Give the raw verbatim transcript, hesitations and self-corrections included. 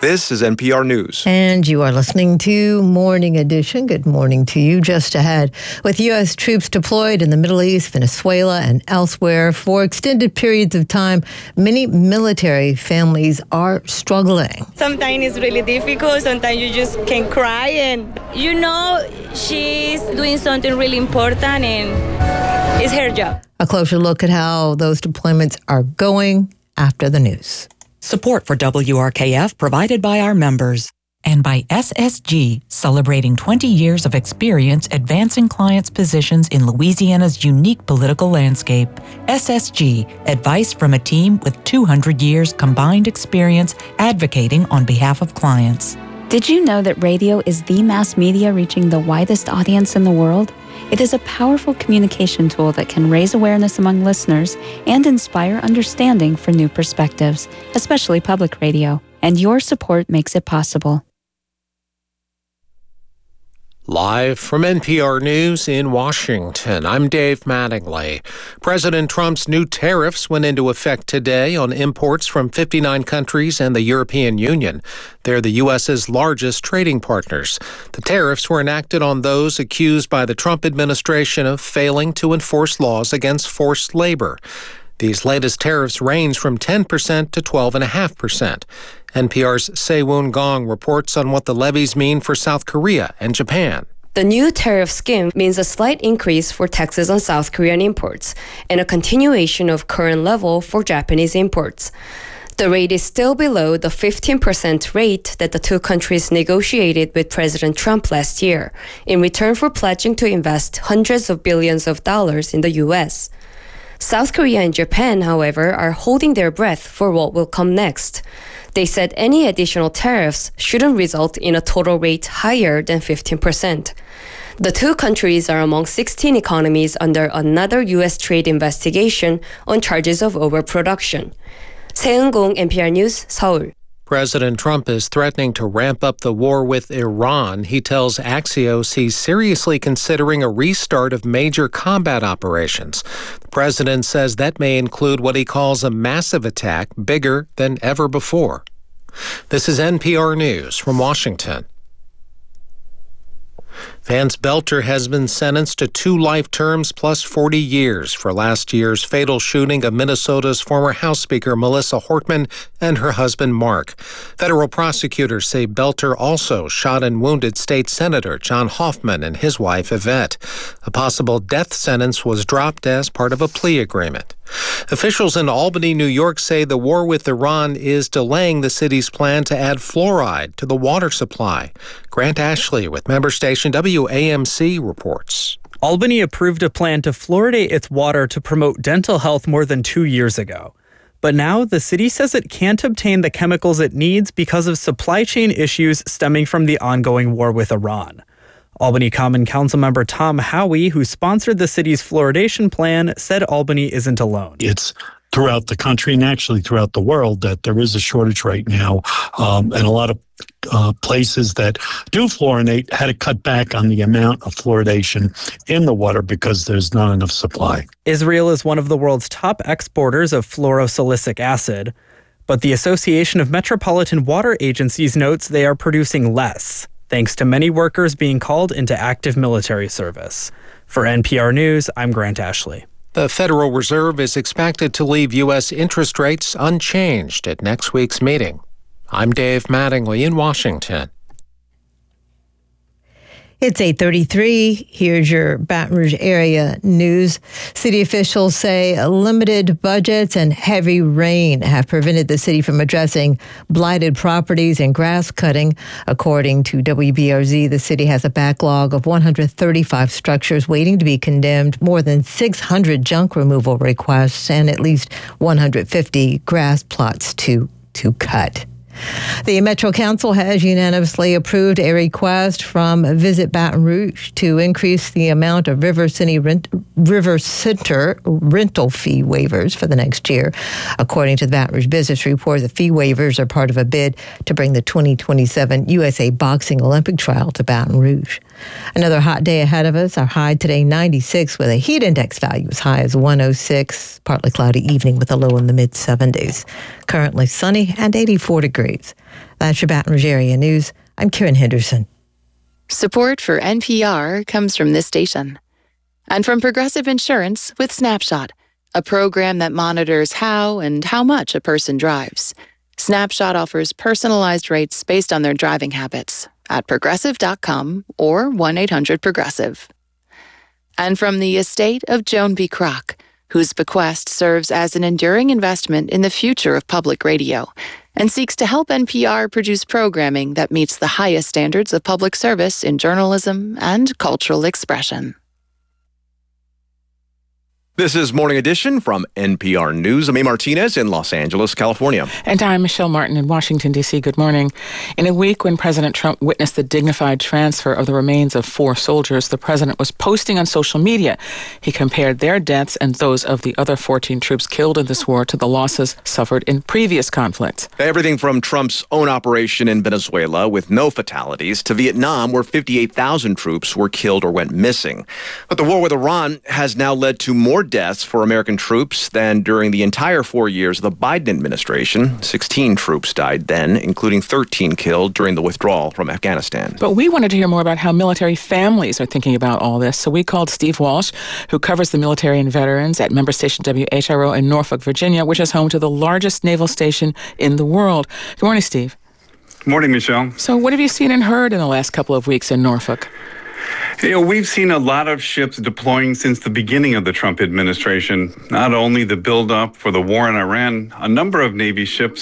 This is N P R News. And you are listening to Morning Edition. Good morning to you. Just ahead, with U S troops deployed in the Middle East, Venezuela, and elsewhere for extended periods of time, many military families are struggling. Sometimes it's really difficult. Sometimes you just can cry. And, you know, she's doing something really important, and it's her job. A closer look at how those deployments are going after the news. Support for W R K F provided by our members and by S S G, celebrating twenty years of experience advancing clients' positions in Louisiana's unique political landscape. S S G, advice from a team with two hundred years combined experience advocating on behalf of clients. Did you know that radio is the mass media reaching the widest audience in the world? It is a powerful communication tool that can raise awareness among listeners and inspire understanding for new perspectives, especially public radio. And your support makes it possible. Live from N P R News in Washington, I'm Dave Mattingly. President Trump's new tariffs went into effect today on imports from fifty-nine countries and the European Union. They're the U S's largest trading partners. The tariffs were enacted on those accused by the Trump administration of failing to enforce laws against forced labor. These latest tariffs range from ten percent to twelve point five percent. N P R's Se-Woon Gong reports on what the levies mean for South Korea and Japan. The new tariff scheme means a slight increase for taxes on South Korean imports and a continuation of current level for Japanese imports. The rate is still below the fifteen percent rate that the two countries negotiated with President Trump last year in return for pledging to invest hundreds of billions of dollars in the U S. South Korea and Japan, however, are holding their breath for what will come next. They said any additional tariffs shouldn't result in a total rate higher than fifteen percent. The two countries are among sixteen economies under another U S trade investigation on charges of overproduction. Se-Woon Gong, N P R News, Seoul. President Trump is threatening to ramp up the war with Iran. He tells Axios he's seriously considering a restart of major combat operations. The president says that may include what he calls a massive attack, bigger than ever before. This is N P R News from Washington. Vance Belter has been sentenced to two life terms plus forty years for last year's fatal shooting of Minnesota's former House Speaker Melissa Hortman and her husband Mark. Federal prosecutors say Belter also shot and wounded State Senator John Hoffman and his wife Yvette. A possible death sentence was dropped as part of a plea agreement. Officials in Albany, New York say the war with Iran is delaying the city's plan to add fluoride to the water supply. Grant Ashley with member station W A M C reports. Albany approved a plan to fluoridate its water to promote dental health more than two years ago. But now the city says it can't obtain the chemicals it needs because of supply chain issues stemming from the ongoing war with Iran. Albany Common Council member Tom Howie, who sponsored the city's fluoridation plan, said Albany isn't alone. It's throughout the country and actually throughout the world that there is a shortage right now. Um, and a lot of uh, places that do fluorinate had to cut back on the amount of fluoridation in the water because there's not enough supply. Israel is one of the world's top exporters of fluorosilicic acid, but the Association of Metropolitan Water Agencies notes they are producing less, thanks to many workers being called into active military service. For N P R News, I'm Grant Ashley. The Federal Reserve is expected to leave U S interest rates unchanged at next week's meeting. I'm Dave Mattingly in Washington. It's eight thirty-three. Here's your Baton Rouge area news. City officials say limited budgets and heavy rain have prevented the city from addressing blighted properties and grass cutting. According to W B R Z, the city has a backlog of one hundred thirty-five structures waiting to be condemned, more than six hundred junk removal requests, and at least one hundred fifty grass plots to, to cut. The Metro Council has unanimously approved a request from Visit Baton Rouge to increase the amount of River City rent, River Center rental fee waivers for the next year. According to the Baton Rouge Business Report, the fee waivers are part of a bid to bring the twenty twenty-seven U S A Boxing Olympic trial to Baton Rouge. Another hot day ahead of us. Our high today, ninety-six, with a heat index value as high as one oh six. Partly cloudy evening with a low in the mid seventies. Currently sunny and eighty-four degrees. That's your Baton Rouge area news. I'm Karen Henderson. Support for N P R comes from this station and from Progressive Insurance with Snapshot, a program that monitors how and how much a person drives. Snapshot offers personalized rates based on their driving habits at progressive dot com or one eight hundred progressive. And from the estate of Joan B. Kroc, whose bequest serves as an enduring investment in the future of public radio and seeks to help N P R produce programming that meets the highest standards of public service in journalism and cultural expression. This is Morning Edition from N P R News. I'm A. Martinez in Los Angeles, California. And I'm Michelle Martin in Washington, D C. Good morning. In a week when President Trump witnessed the dignified transfer of the remains of four soldiers, the president was posting on social media. He compared their deaths and those of the other fourteen troops killed in this war to the losses suffered in previous conflicts. Everything from Trump's own operation in Venezuela with no fatalities to Vietnam, where fifty-eight thousand troops were killed or went missing. But the war with Iran has now led to more deaths for American troops than during the entire four years of the Biden administration. sixteen troops died then, including thirteen killed during the withdrawal from Afghanistan. But we wanted to hear more about how military families are thinking about all this. So we called Steve Walsh, who covers the military and veterans at member station W H R O in Norfolk, Virginia, which is home to the largest naval station in the world. Good morning, Steve. Good morning, Michelle. So what have you seen and heard in the last couple of weeks in Norfolk? You know, we've seen a lot of ships deploying since the beginning of the Trump administration. Not only the buildup for the war in Iran, a number of Navy ships